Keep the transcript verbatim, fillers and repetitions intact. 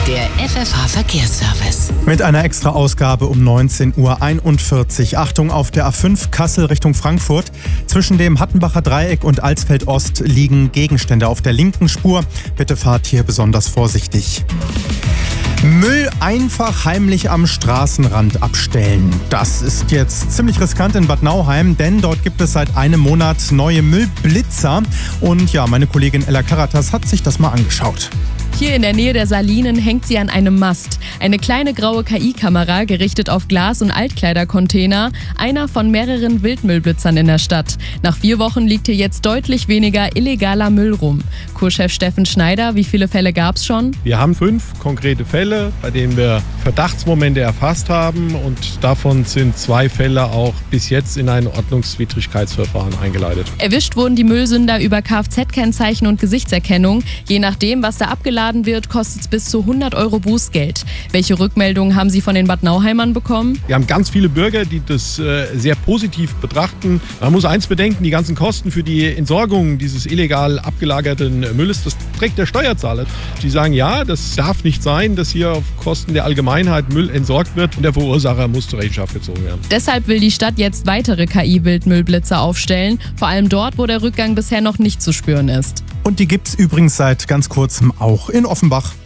Der F F H-Verkehrsservice. Mit einer Extra-Ausgabe um neunzehn Uhr einundvierzig. Achtung auf der A fünf Kassel Richtung Frankfurt. Zwischen dem Hattenbacher Dreieck und Alsfeld Ost liegen Gegenstände auf der linken Spur. Bitte fahrt hier besonders vorsichtig. Müll einfach heimlich am Straßenrand abstellen. Das ist jetzt ziemlich riskant in Bad Nauheim, denn dort gibt es seit einem Monat neue Müllblitzer. Und ja, meine Kollegin Ella Karatas hat sich das mal angeschaut. Hier in der Nähe der Salinen hängt sie an einem Mast. Eine kleine graue K I-Kamera, gerichtet auf Glas- und Altkleidercontainer. Einer von mehreren Wildmüllblitzern in der Stadt. Nach vier Wochen liegt hier jetzt deutlich weniger illegaler Müll rum. Kurchef Steffen Schneider, wie viele Fälle gab es schon? Wir haben fünf konkrete Fälle, bei denen wir Verdachtsmomente erfasst haben. Und davon sind zwei Fälle auch bis jetzt in ein Ordnungswidrigkeitsverfahren eingeleitet. Erwischt wurden die Müllsünder über Kfz-Kennzeichen und Gesichtserkennung. Je nachdem, was da abgeladen wird, kostet es bis zu hundert Euro Bußgeld. Welche Rückmeldungen haben Sie von den Bad Nauheimern bekommen? Wir haben ganz viele Bürger, die das äh, sehr positiv betrachten. Man muss eins bedenken, die ganzen Kosten für die Entsorgung dieses illegal abgelagerten Mülles, das trägt der Steuerzahler. Die sagen, ja, das darf nicht sein, dass hier auf Kosten der Allgemeinheit Müll entsorgt wird und der Verursacher muss zur Rechenschaft gezogen werden. Deshalb will die Stadt jetzt weitere K I-Wildmüllblitzer aufstellen, vor allem dort, wo der Rückgang bisher noch nicht zu spüren ist. Und die gibt's übrigens seit ganz kurzem auch in Offenbach.